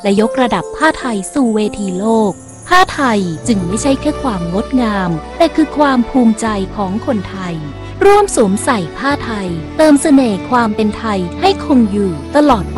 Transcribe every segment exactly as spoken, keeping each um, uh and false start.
และยกระดับผ้าไทยสู่เวทีโลกผ้าไทยจึงไม่ใช่แค่ความงดงามแต่คือความภูมิใจของคนไทยร่วมสวมใส่ผ้าไทยเติมเสน่ห์ความเป็นไทยให้คงอยู่ตลอดไป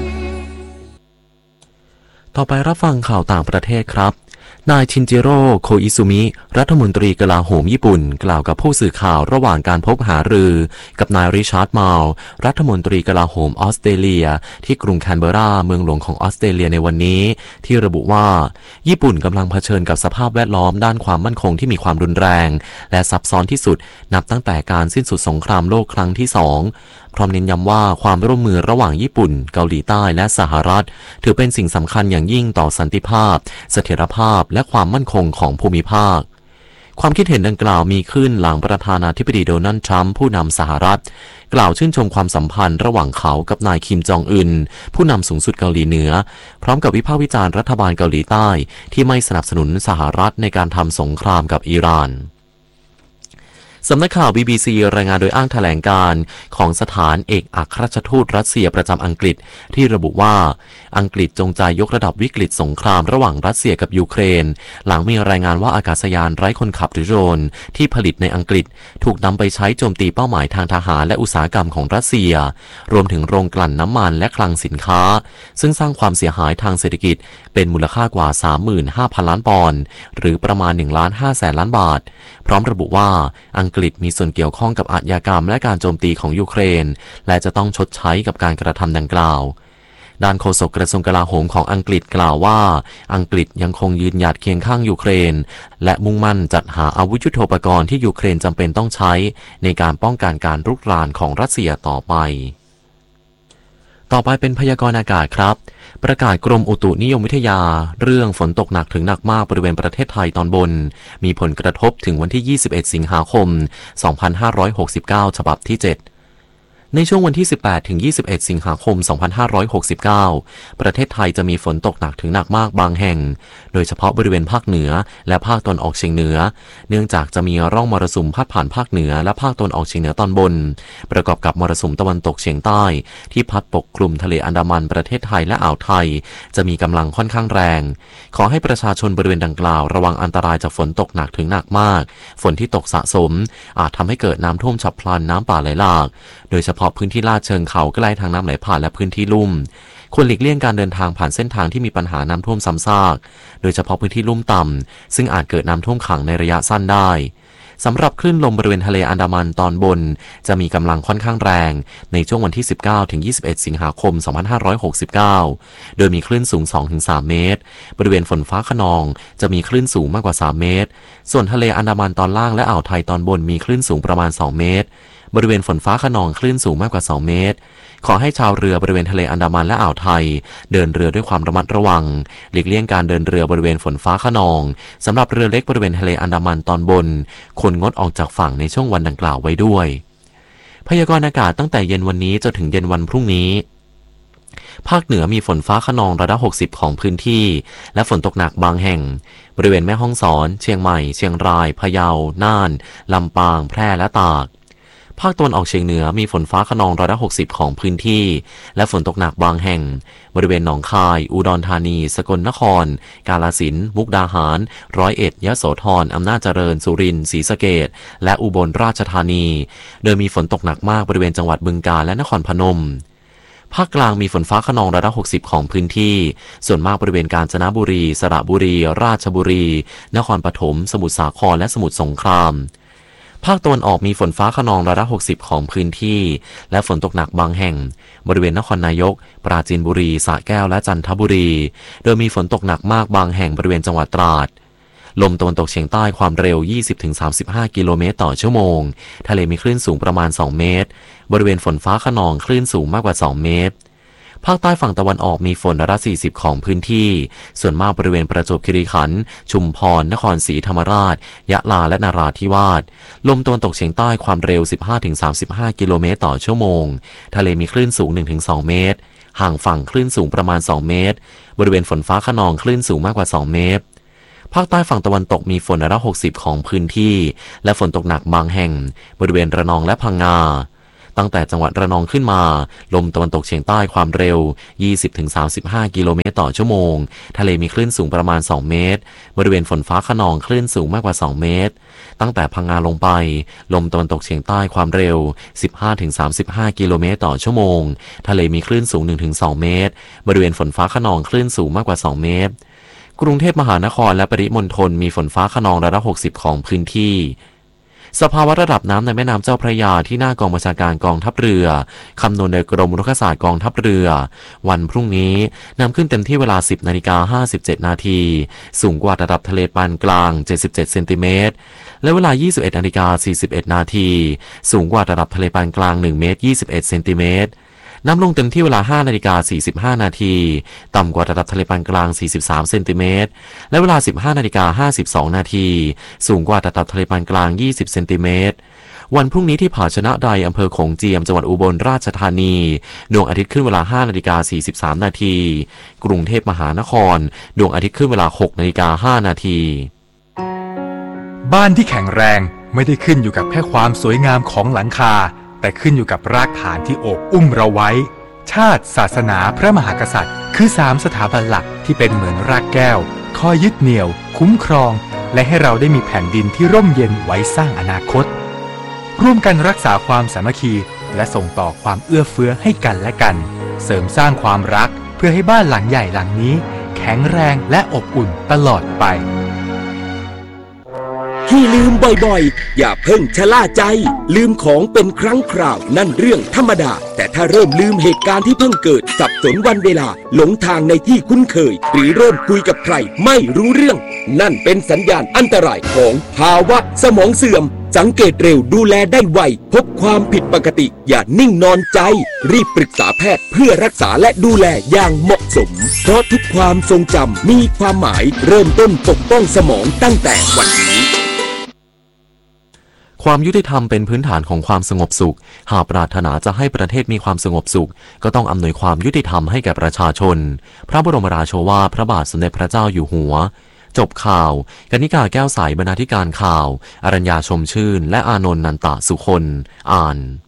ต่อไปรับฟังข่าวต่างประเทศครับนายชินจิโร่โคอิซุมิรัฐมนตรีกลาโหมญี่ปุ่นกล่าวกับผู้สื่อข่าวระหว่างการพบหารือกับนายริชาร์ดมัลรัฐมนตรีกลาโหมออสเตรเลียที่กรุงแคนเบอราเมืองหลวงของออสเตรเลียในวันนี้ที่ระบุว่าญี่ปุ่นกำลังเผชิญกับสภาพแวดล้อมด้านความมั่นคงที่มีความรุนแรงและซับซ้อนที่สุดนับตั้งแต่การสิ้นสุดสงครามโลกครั้งที่สองพร้อมเน้นย้ำว่าความร่วมมือระหว่างญี่ปุ่นเกาหลีใต้และสหรัฐถือเป็นสิ่งสำคัญอย่างยิ่งต่อสันติภาพเสถียรภาพและความมั่นคงของภูมิภาคความคิดเห็นดังกล่าวมีขึ้นหลังประธานาธิบดีโดนัลด์ทรัมป์ผู้นำสหรัฐกล่าวชื่นชมความสัมพันธ์ระหว่างเขากับนายคิมจองอึนผู้นำสูงสุดเกาหลีเหนือพร้อมกับวิพากษ์วิจารณ์รัฐบาลเกาหลีใต้ที่ไม่สนับสนุนสหรัฐในการทำสงครามกับอิหร่านสำนักข่าว บี บี ซี รายงานโดยอ้างแถลงการของสถานเอกอัครราชทูตรัสเซียประจำอังกฤษที่ระบุว่าอังกฤษจงใจยกระดับวิกฤตสงครามระหว่างรัสเซียกับยูเครนหลังมีรายงานว่าอากาศยานไร้คนขับหรือโดรนที่ผลิตในอังกฤษถูกนำไปใช้โจมตีเป้าหมายทางทหารและอุตสาหกรรมของรัสเซียรวมถึงโรงกลั่นน้ำมันและคลังสินค้าซึ่งสร้างความเสียหายทางเศรษฐกิจเป็นมูลค่ากว่า สามหมื่นห้าพัน ล้านปอนด์หรือประมาณ หนึ่งล้านห้าแสน ล้านบาทพร้อมระบุว่าอังกฤษมีส่วนเกี่ยวข้องกับอาชญากรรมและการโจมตีของยูเครนและจะต้องชดใช้กับการกระทำดังกล่าวด้านโฆษกกระทรวงกลาโหมของอังกฤษกล่าวว่าอังกฤษยังคงยืนหยัดเคียงข้างยูเครนและมุ่งมั่นจัดหาอาวุธยุทโธปกรณ์ที่ยูเครนจำเป็นต้องใช้ในการป้องกันการรุกรานของรัสเซียต่อไปต่อไปเป็นพยากรณ์อากาศครับประกาศกรมอุตุนิยมวิทยาเรื่องฝนตกหนักถึงหนักมากบริเวณประเทศไทยตอนบนมีผลกระทบถึงวันที่ยี่สิบเอ็ดสิงหาคมสองพันห้าร้อยหกสิบเก้าฉบับที่เจ็ดในช่วงวันที่สิบแปดถึงยี่สิบเอ็ดสิงหาคมสองพันห้าร้อยหกสิบเก้าประเทศไทยจะมีฝนตกหนักถึงหนักมากบางแห่งโดยเฉพาะบริเวณภาคเหนือและภาคตะวันออกเฉียงเหนือเนื่องจากจะมีร่องมรสุมพัดผ่านภาคเหนือและภาคตะวันออกเฉียงเหนือตอนบนประกอบกับมรสุมตะวันตกเฉียงใต้ที่พัดปกคลุมทะเลอันดามันประเทศไทยและอ่าวไทยจะมีกำลังค่อนข้างแรงขอให้ประชาชนบริเวณดังกล่าวระวังอันตรายจากฝนตกหนักถึงหนักมากฝนที่ตกสะสมอาจทำให้เกิดน้ำท่วมฉับพลันน้ำป่าไหลหลากโดยเฉพาะพื้นที่ลาดเชิงเขาใกล้ทางน้ำไหลผ่านและพื้นที่ลุ่มควรหลีกเลี่ยงการเดินทางผ่านเส้นทางที่มีปัญหาน้ำท่วมซ้ำซากโดยเฉพาะพื้นที่ลุ่มต่ำซึ่งอาจเกิดน้ำท่วมขังในระยะสั้นได้สำหรับคลื่นลมบริเวณทะเลอันดามันตอนบนจะมีกำลังค่อนข้างแรงในช่วงวันที่สิบเก้าถึงยี่สิบเอ็ดสิงหาคมสองพันห้าร้อยหกสิบเก้าโดยมีคลื่นสูง สองถึงสาม เมตรบริเวณฝนฟ้าคะนองจะมีคลื่นสูงมากกว่าสามเมตรส่วนทะเลอันดามันตอนล่างและอ่าวไทยตอนบนมีคลื่นสูงประมาณสองเมตรบริเวณฝนฟ้าคะนองคลื่นสูงมากกว่าสองเมตรขอให้ชาวเรือบริเวณทะเลอันดามันและอ่าวไทยเดินเรือด้วยความระมัดระวังหลีกเลี่ยงการเดินเรือบริเวณฝนฟ้าคะนองสำหรับเรือเล็กบริเวณทะเลอันดามันตอนบนควรงดออกจากฝั่งในช่วงวันดังกล่าวไว้ด้วยพยากรณ์อากาศตั้งแต่เย็นวันนี้จนถึงเย็นวันพรุ่งนี้ภาคเหนือมีฝนฟ้าคะนองร้อยละหกสิบของพื้นที่และฝนตกหนักบางแห่งบริเวณแม่ฮ่องสอนเชียงใหม่เชียงรายพะเยาน่านลำปางแพร่และตากภาคตะวันออกเฉียงเหนือมีฝนฟ้าคะนองร้อยละหกสิบของพื้นที่และฝนตกหนักบางแห่งบริเวณหนองคายอุดรธานีสกลนครกาฬสินธุ์มุกดาหารร้อยเอ็ดยโสธรอำนาจเจริญสุรินทร์ศรีสะเกษและอุบลราชธานีโดยมีฝนตกหนักมากบริเวณจังหวัดบึงกาฬและนครพนมภาคกลางมีฝนฟ้าคะนองร้อยละหกสิบของพื้นที่ส่วนมากบริเวณกาญจนบุรีสระบุรีราชบุรีนครปฐมสมุทรสาครและสมุทรสงครามภาคตะวันออกมีฝนฟ้าคะนองร้อยละหกสิบของพื้นที่และฝนตกหนักบางแห่งบริเวณนครนายกปราจีนบุรีสระแก้วและจันทบุรีโดยมีฝนตกหนักมากบางแห่งบริเวณจังหวัดตราดลมตะวันตกเฉียงใต้ความเร็ว ยี่สิบถึงสามสิบห้า กิโลเมตรต่อชั่วโมงทะเลมีคลื่นสูงประมาณสองเมตรบริเวณฝนฟ้าคะนองคลื่นสูงมากกว่าสองเมตรภาคใต้ฝั่งตะวันออกมีฝนร้อยละสี่สิบของพื้นที่ส่วนมากบริเวณประจวบคีรีขันธ์ชุมพรนครศรีธรรมราชยะลาและนราธิวาสลมตะวันตกเฉียงใต้ความเร็ว สิบห้าถึงสามสิบห้า กิโลเมตรต่อชั่วโมงทะเลมีคลื่นสูง หนึ่งถึงสอง เมตรห่างฝั่งคลื่นสูงประมาณสองเมตรบริเวณฝนฟ้าคะนองคลื่นสูงมากกว่าสองเมตรภาคใต้ฝั่งตะวันตกมีฝนร้อยละหกสิบของพื้นที่และฝนตกหนักบางแห่งบริเวณระนองและพังงาตั้งแต่จังหวัดระนองขึ้นมาลมตะวันตกเฉียงใต้ความเร็ว ยี่สิบถึงสามสิบห้า กิโลเมตรต่อชั่วโมงทะเลมีคลื่นสูงประมาณสองเมตรบริเวณฝนฟ้าคะนองคลื่นสูงมากกว่าสองเมตรตั้งแต่พังงาลงไปลมตะวันตกเฉียงใต้ความเร็ว สิบห้าถึงสามสิบห้า กิโลเมตรต่อชั่วโมงทะเลมีคลื่นสูง หนึ่งถึงสอง เมตรบริเวณฝนฟ้าคะนองคลื่นสูงมากกว่าสองเมตรกรุงเทพมหานครและปริมณฑลมีฝนฟ้าคะนองร้อยละหกสิบของพื้นที่สภาวะระดับน้ำในแม่น้ำเจ้าพระยาที่หน้ากองบัญชาการกองทัพเรือคำนวณโดยกรมรุกขศาสตร์กองทัพเรือวันพรุ่งนี้น้ำขึ้นเต็มที่เวลา สิบนาฬิกาห้าสิบเจ็ด นาทีสูงกว่าระดับทะเลปานกลางเจ็ดสิบเจ็ดเซนติเมตรและเวลา ยี่สิบเอ็ดนาฬิกาสี่สิบเอ็ด นาทีสูงกว่าระดับทะเลปานกลางหนึ่งเมตรยี่สิบเอ็ดเซนติเมตรน้ำลงเต็มที่เวลา ห้านาฬิกาสี่สิบห้า นาทีต่ำกว่าระดับทะเลปานกลางสี่สิบสามเซนติเมตรและเวลา สิบห้านาฬิกาห้าสิบสอง นาทีสูงกว่าระดับทะเลปานกลางยี่สิบเซนติเมตรวันพรุ่งนี้ที่ผาชนะใดอำเภอโขงเจียมจังหวัดอุบลราชธานีดวงอาทิตย์ขึ้นเวลา ห้านาฬิกาสี่สิบสาม นาทีกรุงเทพมหานครดวงอาทิตย์ขึ้นเวลา หกนาฬิกาห้า นาทีบ้านที่แข็งแรงไม่ได้ขึ้นอยู่กับแค่ความสวยงามของหลังคาแต่ขึ้นอยู่กับรากฐานที่โอบอุ้มเราไว้ชาติศาสนาพระมหากษัตริย์คือสามสถาบันหลักที่เป็นเหมือนรากแก้วคอยยึดเหนี่ยวคุ้มครองและให้เราได้มีแผ่นดินที่ร่มเย็นไว้สร้างอนาคตร่วมกันรักษาความสามัคคีและส่งต่อความเอื้อเฟื้อให้กันและกันเสริมสร้างความรักเพื่อให้บ้านหลังใหญ่หลังนี้แข็งแรงและอบอุ่นตลอดไปที่ลืมบ่อยๆอย่าเพิ่งชะล่าใจลืมของเป็นครั้งคราวนั่นเรื่องธรรมดาแต่ถ้าเริ่มลืมเหตุการณ์ที่เพิ่งเกิดสับสนวันเวลาหลงทางในที่คุ้นเคยหรือเริ่มคุยกับใครไม่รู้เรื่องนั่นเป็นสัญญาณอันตรายของภาวะสมองเสื่อมสังเกตเร็วดูแลได้ไวพบความผิดปกติอย่านิ่งนอนใจรีบปรึกษาแพทย์เพื่อรักษาและดูแลอย่างเหมาะสมเพราะทุกความทรงจำมีความหมายเริ่มต้นปกป้องสมองตั้งแต่วันนี้ความยุติธรรมเป็นพื้นฐานของความสงบสุขหากปรารถนาจะให้ประเทศมีความสงบสุขก็ต้องอำนวยความยุติธรรมให้แก่ประชาชนพระบรมราโชวาทพระบาทสมเด็จพระเจ้าอยู่หัวจบข่าวกนิกาแก้วใสบรรณาธิการข่าวอรัญญาชมชื่นและอานนท์นันตะสุคนอ่าน